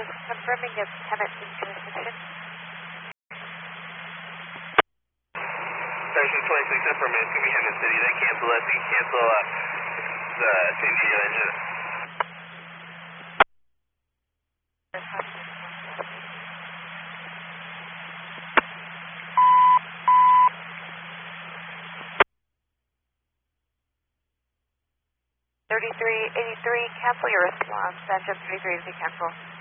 is confirming its tenancy jurisdiction. Station 26 information, it's going to be Hammond City. They cancel us. You can cancel the San Diego engine. Cancel your response. Engine 33 is cancel.